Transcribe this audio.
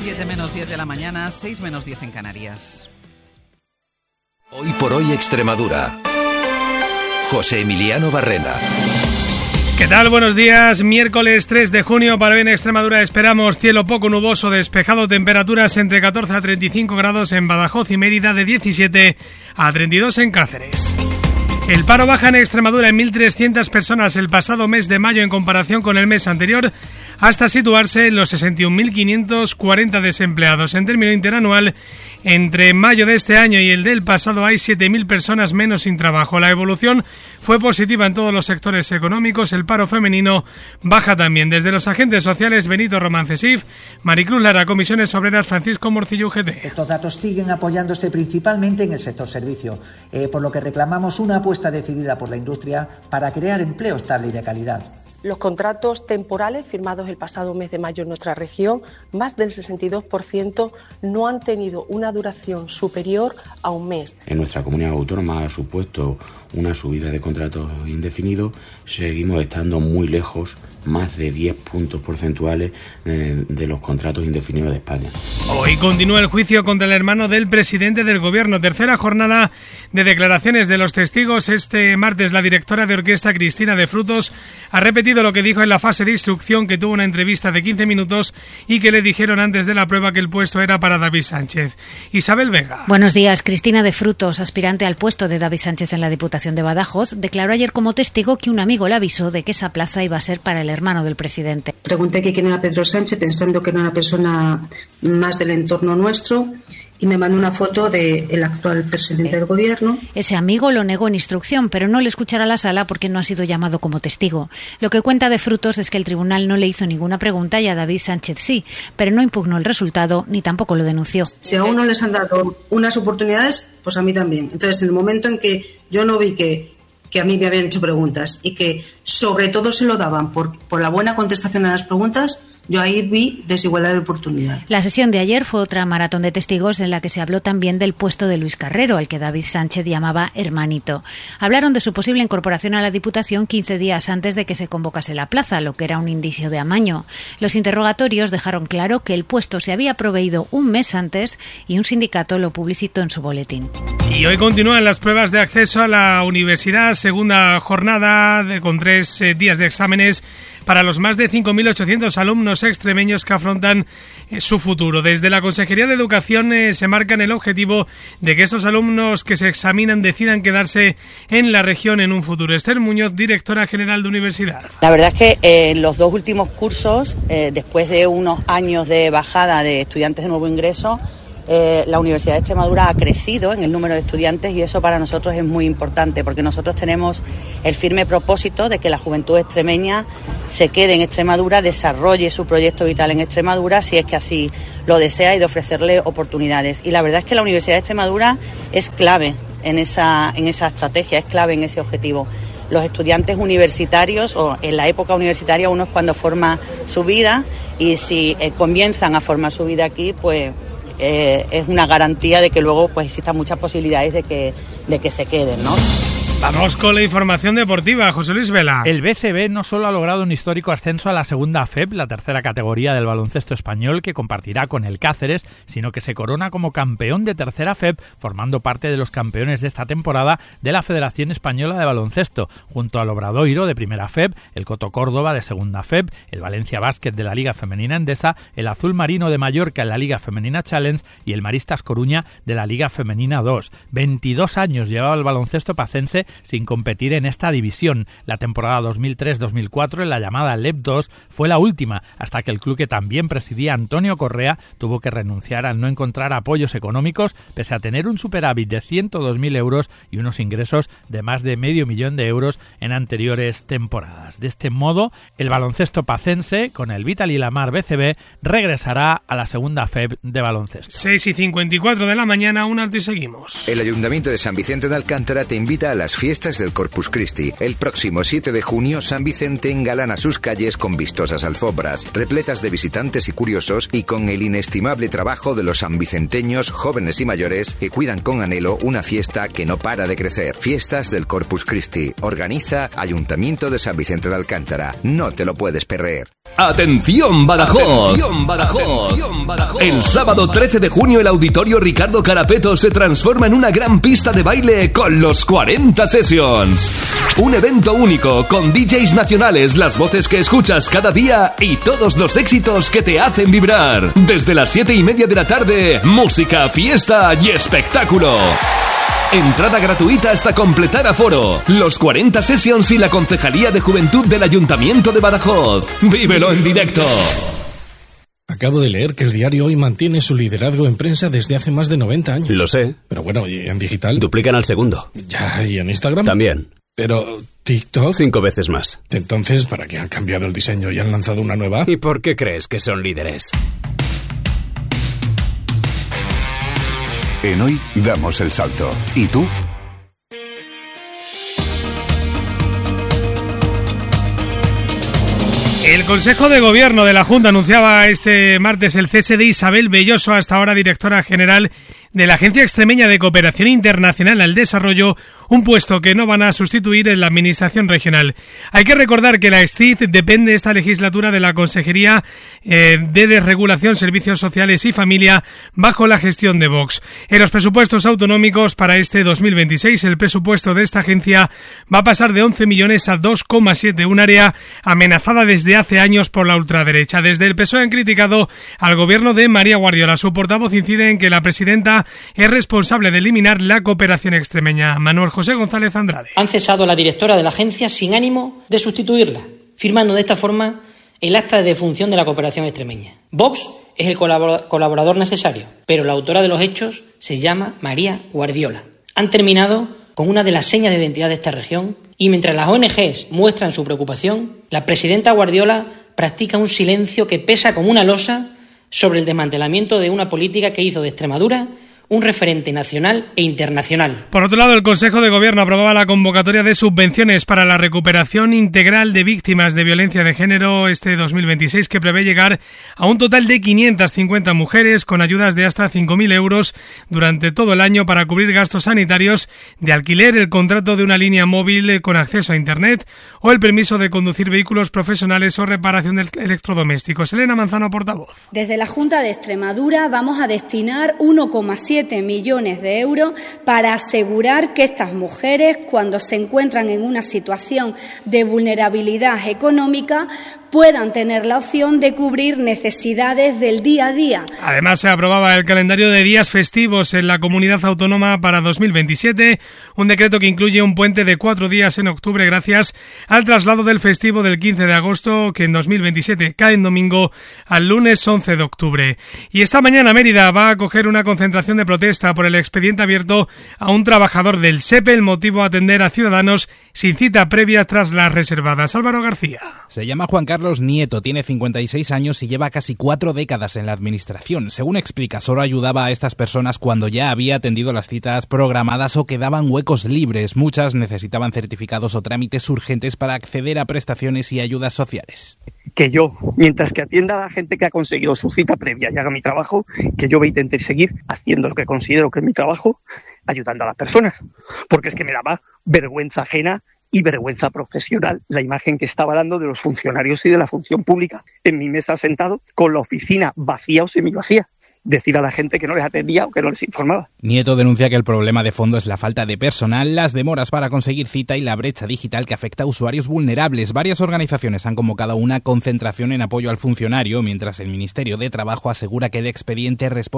7 menos 10 de la mañana, 6 menos 10 en Canarias. Hoy por hoy Extremadura. José Emiliano Barrena. ¿Qué tal? Buenos días. Miércoles 3 de junio para hoy en Extremadura esperamos cielo poco nuboso, despejado, temperaturas entre 14 a 35 grados en Badajoz y Mérida, de 17 a 32 en Cáceres. El paro baja en Extremadura en 1.300 personas el pasado mes de mayo en comparación con el mes anterior, hasta situarse en los 61.540 desempleados. En término interanual, entre mayo de este año y el del pasado hay 7.000 personas menos sin trabajo. La evolución fue positiva en todos los sectores económicos. El paro femenino baja también. Desde los agentes sociales, Benito Romancesif, Maricruz Lara, Comisiones Obreras, Francisco Morcillo, UGT. Estos datos siguen apoyándose principalmente en el sector servicio, por lo que reclamamos una apuesta decidida por la industria para crear empleo estable y de calidad. Los contratos temporales firmados el pasado mes de mayo en nuestra región, más del 62% no han tenido una duración superior a un mes. En nuestra comunidad autónoma ha supuesto una subida de contratos indefinidos. Seguimos estando muy lejos, más de 10 puntos porcentuales de los contratos indefinidos de España. Hoy continúa el juicio contra el hermano del presidente del gobierno. Tercera jornada de declaraciones de los testigos. Este martes la directora de orquesta, Cristina de Frutos, ha repetido lo que dijo en la fase de instrucción, que tuvo una entrevista de 15 minutos y que le dijeron antes de la prueba que el puesto era para David Sánchez. Isabel Vega. Buenos días. Cristina de Frutos, aspirante al puesto de David Sánchez en la Diputación de Badajoz, declaró ayer como testigo que un amigo le avisó de que esa plaza iba a ser para el hermano del presidente. Pregunté que quién era Pedro Sánchez, pensando que era una persona más del entorno nuestro, y me mandó una foto del actual presidente del gobierno. Ese amigo lo negó en instrucción, pero no le escuchará a la sala porque no ha sido llamado como testigo. Lo que cuenta de Frutos es que el tribunal no le hizo ninguna pregunta y a David Sánchez sí, pero no impugnó el resultado ni tampoco lo denunció. Si a uno les han dado unas oportunidades, pues a mí también. Entonces, en el momento en que yo no vi que a mí me habían hecho preguntas y que sobre todo se lo daban por la buena contestación a las preguntas, yo ahí vi desigualdad de oportunidad. La sesión de ayer fue otra maratón de testigos en la que se habló también del puesto de Luis Carrero, al que David Sánchez llamaba hermanito. Hablaron de su posible incorporación a la Diputación 15 días antes de que se convocase la plaza, lo que era un indicio de amaño. Los interrogatorios dejaron claro que el puesto se había proveído un mes antes y un sindicato lo publicitó en su boletín. Y hoy continúan las pruebas de acceso a la universidad, segunda jornada con 3 días de exámenes para los más de 5.800 alumnos extremeños que afrontan su futuro. Desde la Consejería de Educación se marcan el objetivo de que estos alumnos que se examinan decidan quedarse en la región en un futuro. Esther Muñoz, directora general de universidad. La verdad es que en los dos últimos cursos, después de unos años de bajada de estudiantes de nuevo ingreso, la Universidad de Extremadura ha crecido en el número de estudiantes y eso para nosotros es muy importante porque nosotros tenemos el firme propósito de que la juventud extremeña se quede en Extremadura, desarrolle su proyecto vital en Extremadura si es que así lo desea y de ofrecerle oportunidades. Y la verdad es que la Universidad de Extremadura es clave en esa estrategia, es clave en ese objetivo. Los estudiantes universitarios o en la época universitaria uno es cuando forma su vida y si comienzan a formar su vida aquí, pues es una garantía de que luego pues existan muchas posibilidades de que se queden, ¿no? Vamos con la información deportiva, José Luis Vela. El BCB no solo ha logrado un histórico ascenso a la segunda FEB, la tercera categoría del baloncesto español que compartirá con el Cáceres, sino que se corona como campeón de tercera FEB, formando parte de los campeones de esta temporada de la Federación Española de Baloncesto, junto al Obradoiro de primera FEB, el Coto Córdoba de segunda FEB, el Valencia Basket de la Liga Femenina Endesa, el Azul Marino de Mallorca en la Liga Femenina Challenge y el Maristas Coruña de la Liga Femenina 2. 22 años llevaba el baloncesto pacense sin competir en esta división. La temporada 2003-2004 en la llamada LEP 2 fue la última, hasta que el club que también presidía Antonio Correa tuvo que renunciar al no encontrar apoyos económicos, pese a tener un superávit de 102.000 euros y unos ingresos de más de $500.000 euros en anteriores temporadas. De este modo, el baloncesto pacense, con el Vital y la Mar BCB, regresará a la segunda FEB de baloncesto. 6:54 de la mañana, un alto y seguimos. El Ayuntamiento de San Vicente de Alcántara te invita a las fiestas del Corpus Christi. El próximo 7 de junio, San Vicente engalana sus calles con vistosas alfombras, repletas de visitantes y curiosos, y con el inestimable trabajo de los sanvicenteños, jóvenes y mayores, que cuidan con anhelo una fiesta que no para de crecer. Fiestas del Corpus Christi. Organiza Ayuntamiento de San Vicente de Alcántara. No te lo puedes perder. ¡Atención Badajoz! ¡Atención Badajoz! ¡Atención Badajoz! El sábado 13 de junio el Auditorio Ricardo Carapeto se transforma en una gran pista de baile con los 40 Sessions. Un evento único con DJs nacionales, las voces que escuchas cada día y todos los éxitos que te hacen vibrar. Desde las 7:30 de la tarde, música, fiesta y espectáculo. Entrada gratuita hasta completar aforo. Los 40 Sessions y la Concejalía de Juventud del Ayuntamiento de Badajoz. ¡Vívelo en directo! Acabo de leer que el diario Hoy mantiene su liderazgo en prensa desde hace más de 90 años. Lo sé. Pero bueno, ¿y en digital? Duplican al segundo. Ya, ¿y en Instagram? También. Pero TikTok... 5 veces más. Entonces, ¿para qué han cambiado el diseño y han lanzado una nueva? ¿Y por qué crees que son líderes? En Hoy damos el salto. ¿Y tú? El Consejo de Gobierno de la Junta anunciaba este martes el cese de Isabel Belloso, hasta ahora directora general de la Agencia Extremeña de Cooperación Internacional al Desarrollo, un puesto que no van a sustituir en la Administración Regional. Hay que recordar que la SCID depende esta legislatura de la Consejería de Desregulación, Servicios Sociales y Familia, bajo la gestión de Vox. En los presupuestos autonómicos para este 2026, el presupuesto de esta agencia va a pasar de 11 millones a 2,7, un área amenazada desde hace años por la ultraderecha. Desde el PSOE han criticado al gobierno de María Guardiola. Su portavoz incide en que la presidenta es responsable de eliminar la cooperación extremeña. Manuel José González Andrade. Han cesado a la directora de la agencia sin ánimo de sustituirla, firmando de esta forma el acta de defunción de la cooperación extremeña. Vox es el colaborador necesario, pero la autora de los hechos se llama María Guardiola. Han terminado con una de las señas de identidad de esta región y mientras las ONGs muestran su preocupación, la presidenta Guardiola practica un silencio que pesa como una losa sobre el desmantelamiento de una política que hizo de Extremadura un referente nacional e internacional. Por otro lado, el Consejo de Gobierno aprobaba la convocatoria de subvenciones para la recuperación integral de víctimas de violencia de género este 2026, que prevé llegar a un total de 550 mujeres con ayudas de hasta 5.000 euros durante todo el año para cubrir gastos sanitarios de alquiler, el contrato de una línea móvil con acceso a Internet o el permiso de conducir vehículos profesionales o reparación de electrodomésticos. Elena Manzano, portavoz. Desde la Junta de Extremadura vamos a destinar 1,7 millones de euros para asegurar que estas mujeres, cuando se encuentran en una situación de vulnerabilidad económica, puedan tener la opción de cubrir necesidades del día a día. Además, se aprobaba el calendario de días festivos en la comunidad autónoma para 2027, un decreto que incluye un puente de 4 días en octubre gracias al traslado del festivo del 15 de agosto, que en 2027 cae en domingo, al lunes 11 de octubre. Y esta mañana Mérida va a acoger una concentración de protesta por el expediente abierto a un trabajador del SEPE, el motivo atender a ciudadanos sin cita previa tras las reservadas. Álvaro García. Se llama Juan Carlos Nieto, tiene 56 años y lleva casi 4 décadas en la administración. Según explica, solo ayudaba a estas personas cuando ya había atendido las citas programadas o quedaban huecos libres. Muchas necesitaban certificados o trámites urgentes para acceder a prestaciones y ayudas sociales. Que yo, mientras que atienda a la gente que ha conseguido su cita previa y haga mi trabajo, que yo voy a intentar seguir haciendo lo que considero que es mi trabajo, ayudando a las personas. Porque es que me daba vergüenza ajena y vergüenza profesional la imagen que estaba dando de los funcionarios y de la función pública en mi mesa sentado con la oficina vacía o semivacía. Decir a la gente que no les atendía o que no les informaba. Nieto denuncia que el problema de fondo es la falta de personal, las demoras para conseguir cita y la brecha digital que afecta a usuarios vulnerables. Varias organizaciones han convocado una concentración en apoyo al funcionario, mientras el Ministerio de Trabajo asegura que el expediente responde